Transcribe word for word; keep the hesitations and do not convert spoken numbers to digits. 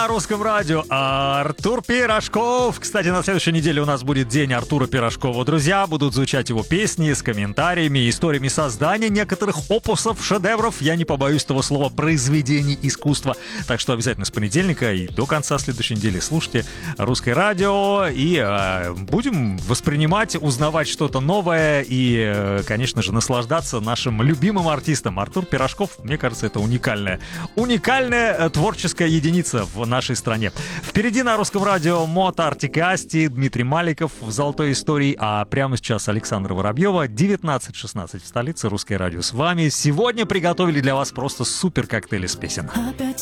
На русском радио Артур Пирожков. Кстати, на следующей неделе у нас будет день Артура Пирожкова. Друзья, будут звучать его песни с комментариями, историями создания некоторых опусов, шедевров, я не побоюсь того слова, произведений искусства. Так что обязательно с понедельника и до конца следующей недели слушайте русское радио и э, будем воспринимать, узнавать что-то новое и, э, конечно же, наслаждаться нашим любимым артистом. Артур Пирожков, мне кажется, это уникальная, уникальная э, творческая единица в нашей стране. Впереди на русском радио Мото, Артик и Асти, Дмитрий Маликов в «Золотой истории», а прямо сейчас Александра Воробьева, девятнадцать шестнадцать в столице, русское радио с вами. Сегодня приготовили для вас просто супер коктейли с песен.